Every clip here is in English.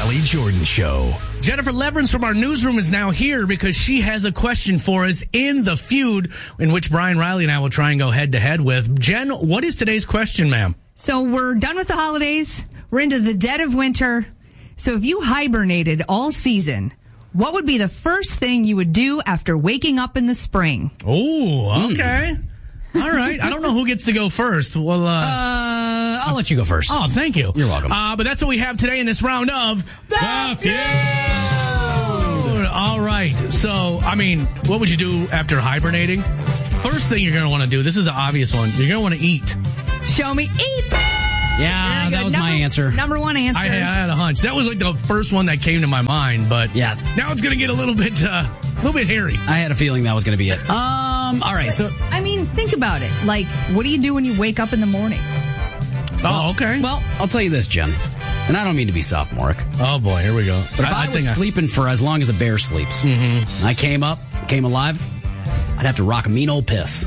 Kelly Jordan Show. Jennifer Leverins from our newsroom is now here because she has a question for us in the feud in which Brian Riley and I will try and go head-to-head with. Jen, what is today's question, ma'am? So we're done with the holidays. We're into the dead of winter. So if you hibernated all season, what would be the first thing you would do after waking up in the spring? Oh, okay. All right. I don't know who gets to go first. Well, I'll let you go first. Oh, thank you. You're welcome. But that's what we have today in this round of The Feud. All right. So, I mean, what would you do after hibernating? First thing you're going to want to do, this is the obvious one, you're going to want to eat. Show me eat. Yeah, that was my answer. Number one answer. I had a hunch. That was like the first one that came to my mind, but yeah, now it's going to get a little bit hairy. I had a feeling that was going to be it. All right, so I mean, think about it. Like, what do you do when you wake up in the morning? Okay. Well, I'll tell you this, Jen, and I don't mean to be sophomoric. Oh boy, here we go. But if I was sleeping for as long as a bear sleeps, I came alive, I'd have to rock a mean old piss.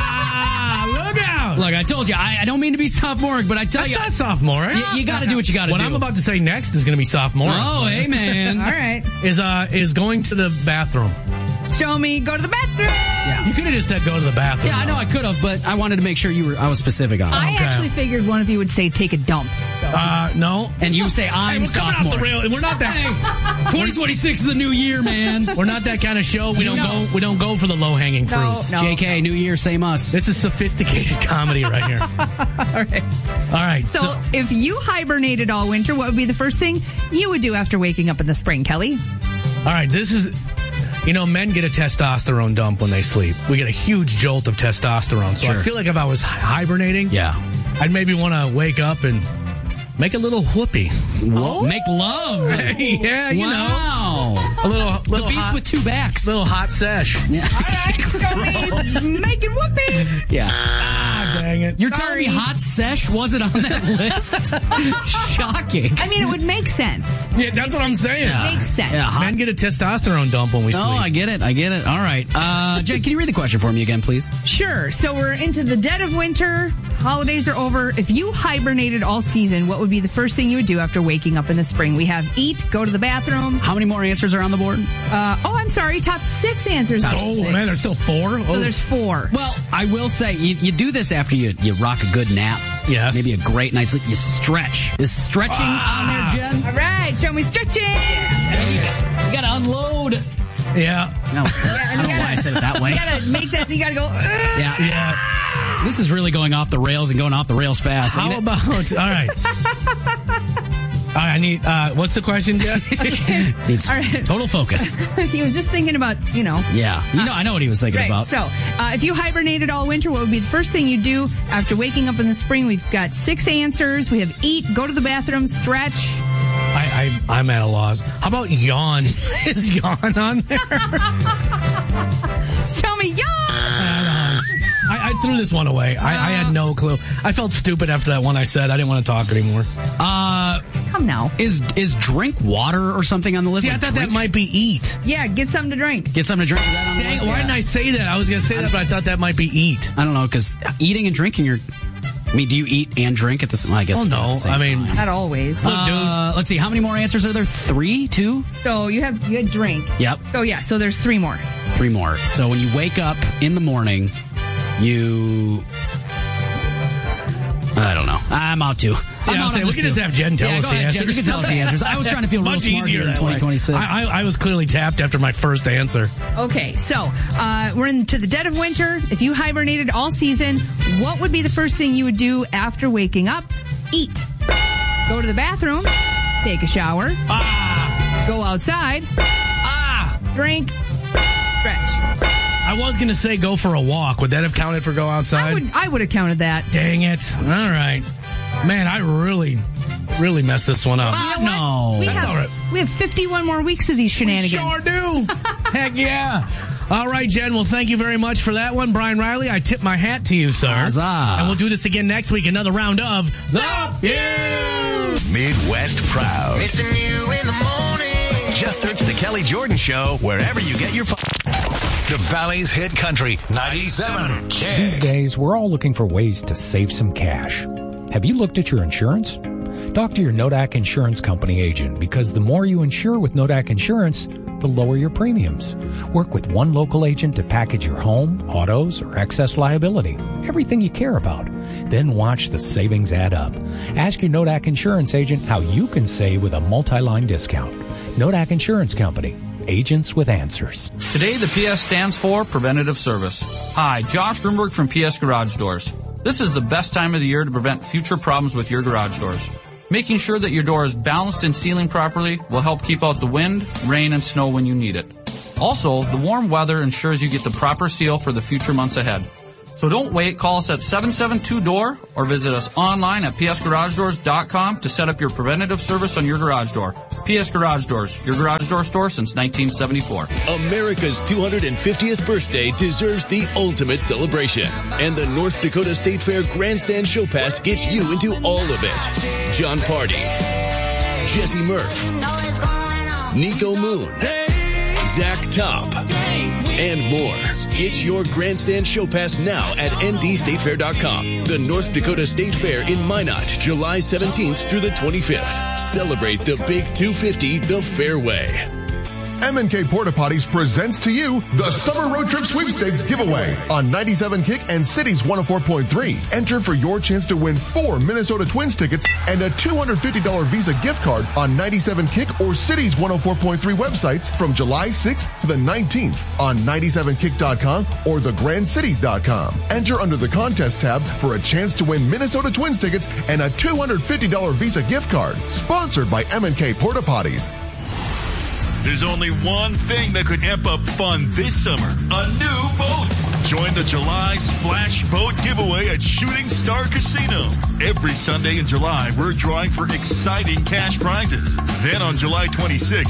Look out! Look, I told you, I don't mean to be sophomoric, but I tell you... That's not sophomoric. You got to do what you got to do. What I'm about to say next is going to be sophomoric. Oh, hey, man. All right. Is going to the bathroom. Show me, go to the bathroom. Yeah. You could have just said go to the bathroom. Yeah, I know I could have, but I wanted to make sure I was specific on it. I actually figured one of you would say take a dump. So. No. And you say I'm sophomore. Off the rail. We're not that. 2026 is a new year, man. We're not that kind of show. We don't go for the low hanging fruit. No. JK, new year, same us. This is sophisticated comedy right here. All right. So if you hibernated all winter, what would be the first thing you would do after waking up in the spring, Kelly? All right. This is. Men get a testosterone dump when they sleep. We get a huge jolt of testosterone. So I feel like if I was hibernating, I'd maybe want to wake up and make a little whoopee. Whoa. Make love. Yeah, you know. A little the beast hot, with two backs. Little hot sesh. Yeah. All right, show me making whoopee. Yeah. Dang it. You're telling me hot sesh wasn't on that list? Shocking. I mean, it would make sense. Yeah, that's what I'm saying. It makes sense. Yeah, men get a testosterone dump when we sleep. Oh, I get it. All right. Jen, can you read the question for me again, please? Sure. So we're into the dead of winter. Holidays are over. If you hibernated all season, what would be the first thing you would do after waking up in the spring? We have eat, go to the bathroom. How many more answers are on the board? I'm sorry. Top 6 answers. Man, there's still 4? So there's 4. Well, I will say, you do this after you rock a good nap. Yes. Maybe a great night's sleep. You stretch. Is stretching on there, Jen? All right. Show me stretching. And you got to unload. Yeah. No, I don't know why I said it that way. You got to make that. You got to go. Yeah. This is really going off the rails and going off the rails fast. How about... All right. I need... what's the question, Jeff? It's right. Total focus. He was just thinking about, Yeah. I know what he was thinking about. So, if you hibernated all winter, what would be the first thing you do after waking up in the spring? We've got 6 answers. We have eat, go to the bathroom, stretch. I'm at a loss. How about yawn? Is yawn on there? Show me yawn! I threw this one away. I had no clue. I felt stupid after that one I said. I didn't want to talk anymore. Come now. Is drink water or something on the list? See, I thought that might be eat. Yeah, get something to drink. Get something to drink. Is that on the list? Why didn't I say that? I was going to say that, but I thought that might be eat. I don't know, because eating and drinking are... I mean, do you eat and drink at the same time? I guess. Oh, no. I mean... Not always. Look, dude. Let's see. How many more answers are there? 3? 2? So you had drink. Yep. So there's 3 more. 3 more. So when you wake up in the morning, I don't know. I'm out too. We can just have Jen tell us the answers. Jen, you can tell us the answers. I was trying to feel real smart here in 2026. I was clearly tapped after my first answer. Okay, so we're into the dead of winter. If you hibernated all season, what would be the first thing you would do after waking up? Eat. Go to the bathroom. Take a shower. Go outside. Drink. Stretch. I was going to say go for a walk. Would that have counted for go outside? I would have counted that. Dang it. All right. Man, I really messed this one up. No. That's all right. We have 51 more weeks of these shenanigans. We sure do. Heck yeah. All right, Jen. Well, thank you very much for that one. Brian Riley, I tip my hat to you, sir. Huzzah. And we'll do this again next week. Another round of The Feud. Midwest proud. Missing you in the morning. Just search The Kelly Jordan Show wherever you get your The Valley's Hit Country 97 These days, we're all looking for ways to save some cash. Have you looked at your insurance? Talk to your Nodak Insurance Company agent because the more you insure with Nodak Insurance, the lower your premiums. Work with one local agent to package your home, autos, or excess liability, everything you care about. Then watch the savings add up. Ask your Nodak Insurance agent how you can save with a multi-line discount. Nodak Insurance Company. Agents with answers. Today, the PS stands for Preventative Service. Hi, Josh Grunberg from PS Garage Doors. This is the best time of the year to prevent future problems with your garage doors. Making sure that your door is balanced and sealing properly will help keep out the wind, rain, and snow when you need it. Also, the warm weather ensures you get the proper seal for the future months ahead. So don't wait. Call us at 772-DOOR or visit us online at psgaragedoors.com to set up your preventative service on your garage door. PS Garage Doors, your garage door store since 1974. America's 250th birthday deserves the ultimate celebration. And the North Dakota State Fair Grandstand Show Pass gets you into all of it. John Party, Jesse Murph, Nico Moon, Zach Top, and more. Get your Grandstand Show Pass now at ndstatefair.com. The North Dakota State Fair in Minot, July 17th through the 25th. Celebrate the Big 250 the fair way. M&K Porta Potties presents to you the Summer Road Trip Sweepstakes giveaway on 97 Kick and Cities 104.3. Enter for your chance to win 4 Minnesota Twins tickets and a $250 Visa gift card on 97 Kick or Cities 104.3 websites from July 6th to the 19th on 97kick.com or thegrandcities.com. Enter under the contest tab for a chance to win Minnesota Twins tickets and a $250 Visa gift card. Sponsored by M&K Porta Potties. There's only one thing that could amp up fun this summer. A new boat. Join the July Splash Boat giveaway at Shooting Star Casino. Every Sunday in July, we're drawing for exciting cash prizes. Then on July 26th,